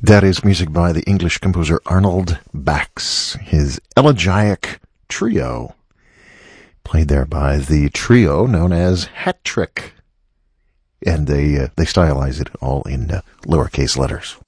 That is music by the English composer Arnold Bax, his Elegiac Trio, played there by the trio known as Hat Trick. And they stylize it all in lowercase letters.